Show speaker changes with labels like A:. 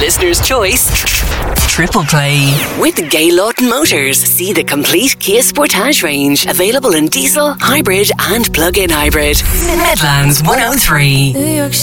A: listener's choice. Triple Play. With Gay Lawton Motors, see the complete Kia Sportage range, available in diesel, hybrid and plug-in hybrid. Medlands 103.